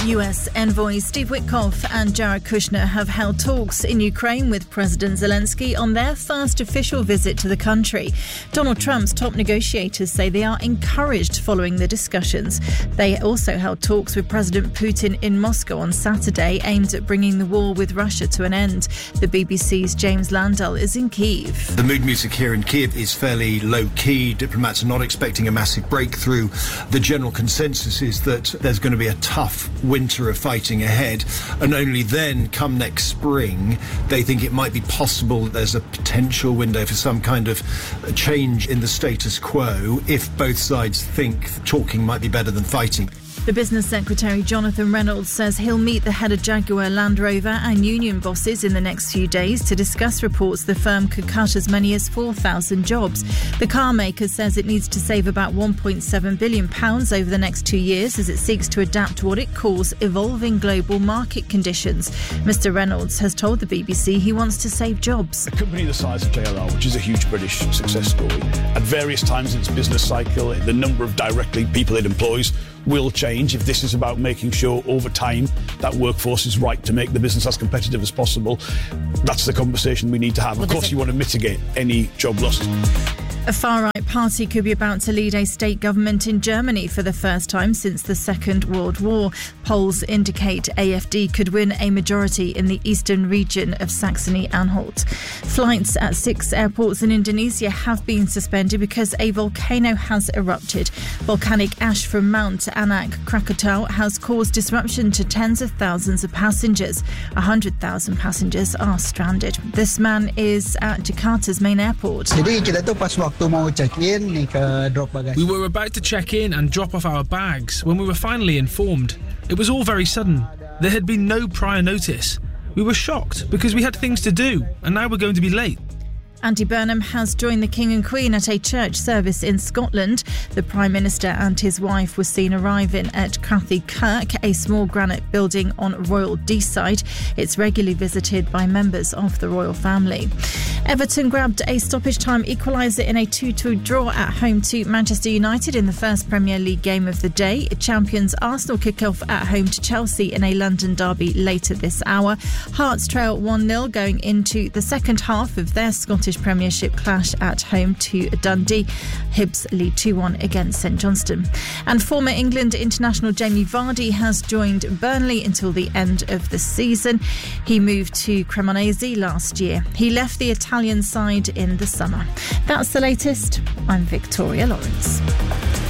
US envoys Steve Witkoff and Jared Kushner have held talks in Ukraine with President Zelensky on their first official visit to the country. Donald Trump's top negotiators say they are encouraged following the discussions. They also held talks with President Putin in Moscow on Saturday, aimed at bringing the war with Russia to an end. The BBC's James Landell is in Kyiv. The mood music here in Kyiv is fairly low-key. Diplomats are not expecting a massive breakthrough. The general consensus is that there's going to be a tough winter of fighting ahead, and only then, come next spring, they think it might be possible that there's a potential window for some kind of change in the status quo if both sides think talking might be better than fighting. The Business Secretary Jonathan Reynolds says he'll meet the head of Jaguar Land Rover and union bosses in the next few days to discuss reports the firm could cut as many as 4,000 jobs. The car maker says it needs to save about £1.7 billion over the next 2 years as it seeks to adapt to what it calls evolving global market conditions. Mr Reynolds has told the BBC he wants to save jobs. A company the size of JLR, which is a huge British success story, at various times in its business cycle, the number of directly people it employs will change if this is about making sure over time that workforce is right to make the business as competitive as possible. That's the conversation we need to have. Of course, you want to mitigate any job losses. A far-right party could be about to lead a state government in Germany for the first time since the Second World War. Polls indicate AfD could win a majority in the eastern region of Saxony-Anhalt. Flights at 6 airports in Indonesia have been suspended because a volcano has erupted. Volcanic ash from Mount Anak Krakatau has caused disruption to tens of thousands of passengers. 100,000 passengers are stranded. This man is at Jakarta's main airport. We were about to check in and drop off our bags when we were finally informed. It was all very sudden. There had been no prior notice. We were shocked because we had things to do and now we're going to be late. Andy Burnham has joined the King and Queen at a church service in Scotland. The Prime Minister and his wife were seen arriving at Crathy Kirk, a small granite building on Royal Deeside. It's regularly visited by members of the royal family. Everton grabbed a stoppage time equaliser in a 2-2 draw at home to Manchester United in the first Premier League game of the day. Champions Arsenal kick off at home to Chelsea in a London derby later this hour. Hearts trail 1-0 going into the second half of their Scottish Premiership clash at home to Dundee. Hibs lead 2-1 against St Johnstone. And former England international Jamie Vardy has joined Burnley until the end of the season. He moved to Cremonese last year. He left the Italian side in the summer. That's the latest. I'm Victoria Lawrence.